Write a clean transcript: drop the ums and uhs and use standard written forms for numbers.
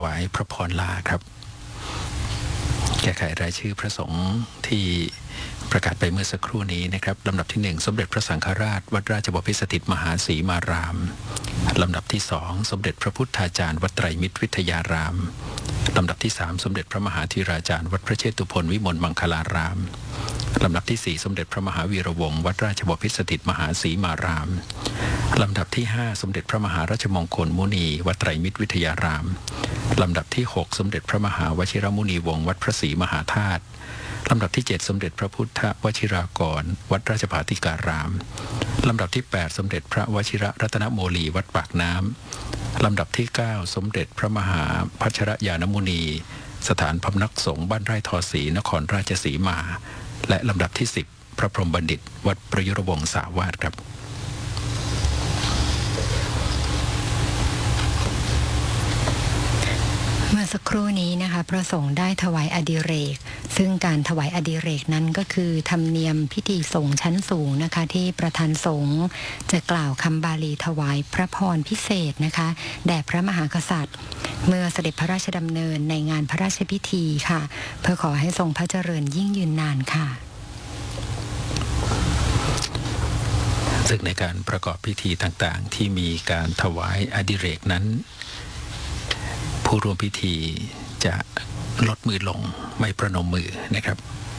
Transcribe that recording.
ถวายพระพรลาครับแก้ไขรายชื่อพระสงฆ์ที่ประกาศไปเมื่อสักครู่นี้นะครับลำดับที่1สมเด็จพระสังฆราชวัดราชบพิตรสถิตมหาศรีมารามลำดับที่2สมเด็จพระพุทธาจารย์วัดไตรมิตรวิทยารามลำดับที่3สมเด็จพระมหาธีราจารย์วัดพระเชตุพนวิมลมังคลารามลำดับที่4สมเด็จพระมหาวีระวงศ์วัดราชบพิตรสถิตมหาศรีมารามลำดับที่5สมเด็จพระมหาราชมงคลมุนีวัดไตรมิตรวิทยารามลำดับที่6สมเด็จพระมหาวชิรมุนีวงศ์วัดพระศรีมหาธาตุลำดับที่7สมเด็จพระพุทธวชิรากรวัดราชภาติการามลำดับที่8สมเด็จพระวชิรรัตนโมลีวัดปากน้ำลำดับที่9สมเด็จพระมหาพัชรยานมุนีสถานพำนักสงฆ์บ้านไร่ทอศรีนครราชสีมาและลำดับที่10พระพรหมบัณฑิตวัดประยุรวงศ์สาวาสครับเมื่อสักครู่นี้นะคะพระสงฆ์ได้ถวายอดิเรกซึ่งการถวายอดิเรกนั้นก็คือธรรมเนียมพิธีสงฆ์ชั้นสูงนะคะที่ประธานสงฆ์จะกล่าวคำบาลีถวายพระพรพิเศษนะคะแด่พระมหากษัตริย์เมื่อเสด็จพระราชดำเนินในงานพระราชพิธีค่ะเพื่อขอให้ทรงพระเจริญยิ่งยืนนานค่ะซึ่งในการประกอบพิธีต่างๆที่มีการถวายอดิเรกนั้นผู้ร่วมพิธีจะลดมือลงไม่ประนมมือนะครับ